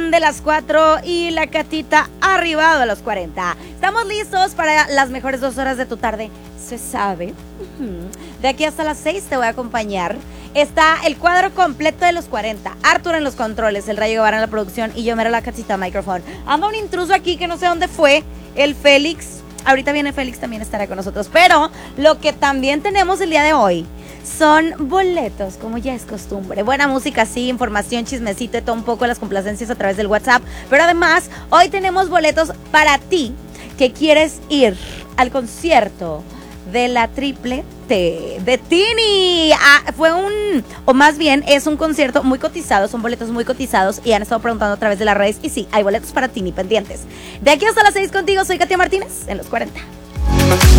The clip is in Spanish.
Martín de las 4 y la Catita arribado a los 40. Estamos listos para las mejores 2 horas de tu tarde, se sabe. De aquí hasta las 6 te voy a acompañar. Está el cuadro completo de los 40. Arthur en los controles, el Rayo Guevara en la producción y yo, Mera la Catita micrófono. Anda un intruso aquí que no sé dónde fue, el Félix. Ahorita viene Félix, también estará con nosotros. Pero lo que también tenemos el día de hoy son boletos, como ya es costumbre. Buena música, sí, información, chismecito y todo un poco, las complacencias a través del WhatsApp. Pero además, hoy tenemos boletos para ti que quieres ir al concierto de la Triple T de Tini. O más bien es un concierto muy cotizado, son boletos muy cotizados y han estado preguntando a través de las redes y sí, hay boletos para Tini pendientes. De aquí hasta las 6 contigo, soy Katia Martínez en los 40.